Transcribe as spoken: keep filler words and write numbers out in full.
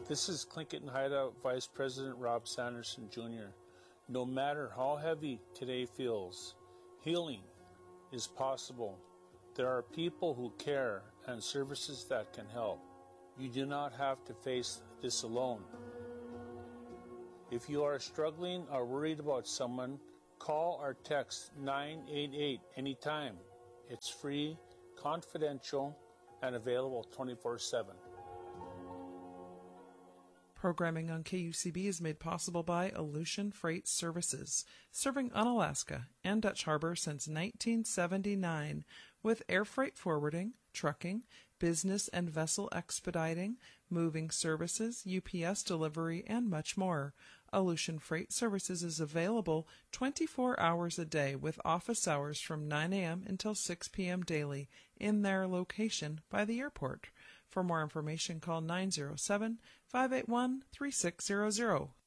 This is Clinton Hideout Vice President Rob Sanderson Junior No matter how heavy today feels, healing is possible. There are people who care and services that can help. You do not have to face this alone. If you are struggling or worried about someone, call or text nine eight eight anytime. It's free, confidential, and available twenty-four seven. Programming on K U C B is made possible by Aleutian Freight Services, serving Unalaska and Dutch Harbor since nineteen seventy-nine, with air freight forwarding, trucking, business and vessel expediting, moving services, U P S delivery, and much more. Aleutian Freight Services is available twenty-four hours a day with office hours from nine a.m. until six p.m. daily in their location by the airport. For more information, call nine zero seven, five eight one, three six zero zero.